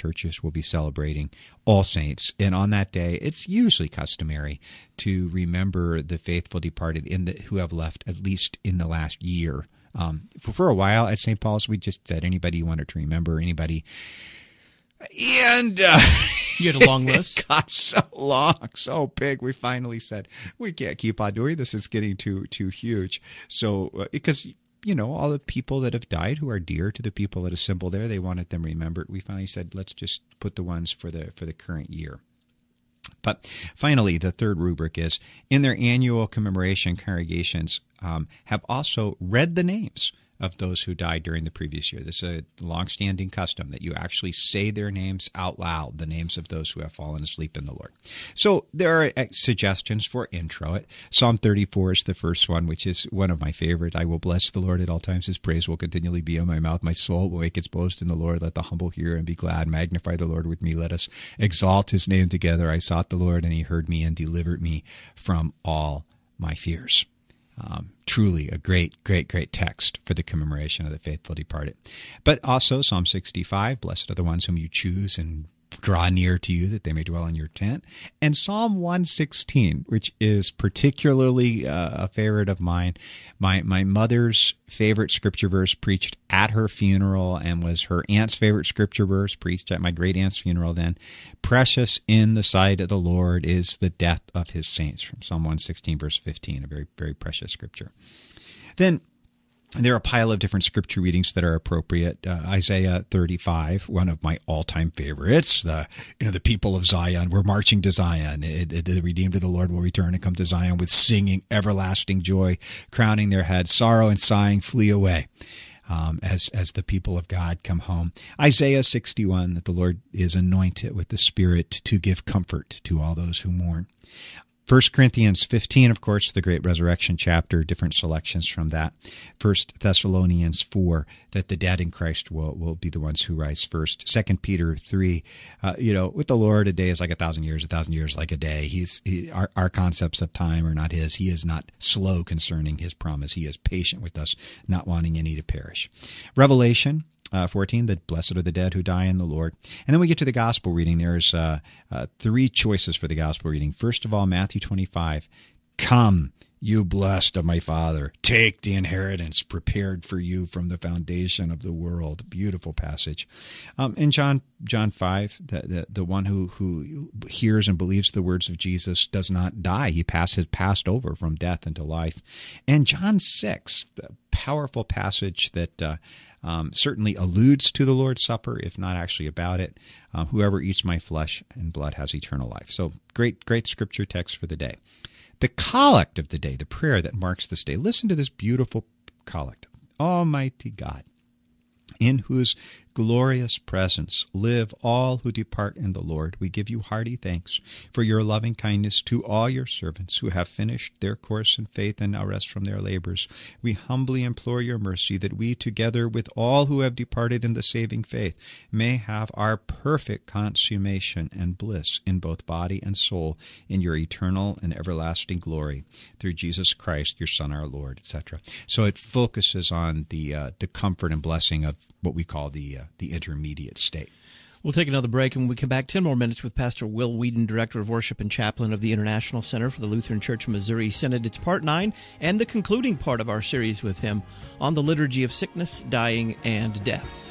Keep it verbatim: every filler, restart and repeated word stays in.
churches will be celebrating All Saints. And on that day, it's usually customary to remember the faithful departed in the, who have left at least in the last year. Um, for a while at Saint Paul's, we just said anybody you wanted to remember, anybody. And uh, you had a long list. It got so long, so big. We finally said we can't keep on doing this. It's getting too too huge. So uh, because you know all the people that have died who are dear to the people that assemble there, they wanted them remembered. We finally said let's just put the ones for the for the current year. But finally, the third rubric is in their annual commemoration, congregations um, have also read the names of those who died during the previous year. This is a longstanding custom that you actually say their names out loud, the names of those who have fallen asleep in the Lord. So there are suggestions for intro it. Psalm thirty-four is the first one, which is one of my favorite. I will bless the Lord at all times. His praise will continually be in my mouth. My soul will make its boast in the Lord. Let the humble hear and be glad. Magnify the Lord with me. Let us exalt his name together. I sought the Lord, and he heard me and delivered me from all my fears. Um, truly a great, great, great text for the commemoration of the faithful departed. But also Psalm sixty-five, blessed are the ones whom you choose and draw near to you that they may dwell in your tent. And Psalm one sixteen, which is particularly uh, a favorite of mine. My my mother's favorite scripture verse preached at her funeral and was her aunt's favorite scripture verse preached at my great aunt's funeral then. Precious in the sight of the Lord is the death of his saints, from Psalm one sixteen, verse fifteen, a very, very precious scripture. Then there are a pile of different scripture readings that are appropriate. Uh, Isaiah thirty-five, one of my all-time favorites. The you know the people of Zion, we're marching to Zion. It, it, the redeemed of the Lord will return and come to Zion with singing, everlasting joy, crowning their heads. Sorrow and sighing flee away um, as as the people of God come home. Isaiah sixty-one, that the Lord is anointed with the Spirit to give comfort to all those who mourn. First Corinthians fifteen, of course, the great resurrection chapter, different selections from that. First Thessalonians four, that the dead in Christ will, will be the ones who rise first. Second Peter three, uh, you know, with the Lord, a day is like a thousand years, a thousand years like a day. He's he, our, our concepts of time are not his. He is not slow concerning his promise. He is patient with us, not wanting any to perish. Revelation Uh, fourteen, the blessed are the dead who die in the Lord. And then we get to the gospel reading. There's uh, uh, three choices for the gospel reading. First of all, Matthew twenty-five, come, you blessed of my Father, take the inheritance prepared for you from the foundation of the world. Beautiful passage. Um, in John John five, the, the, the one who, who hears and believes the words of Jesus does not die. He passes passed over from death into life. And John six, the powerful passage that uh, Um, certainly alludes to the Lord's Supper, if not actually about it. Um, Whoever eats my flesh and blood has eternal life. So great, great scripture text for the day. The collect of the day, the prayer that marks this day. Listen to this beautiful collect. Almighty God, in whose glorious presence live all who depart in the Lord, we give you hearty thanks for your loving kindness to all your servants who have finished their course in faith and now rest from their labors. We humbly implore your mercy that we, together with all who have departed in the saving faith, may have our perfect consummation and bliss in both body and soul in your eternal and everlasting glory through Jesus Christ, your Son, our Lord, et cetera. So it focuses on the uh, the comfort and blessing of what we call the uh, the intermediate state. We'll take another break, and when we come back, ten more minutes with Pastor Will Whedon, Director of Worship and Chaplain of the International Center for the Lutheran Church of Missouri Synod. It's part nine and the concluding part of our series with him on the liturgy of sickness, dying, and death.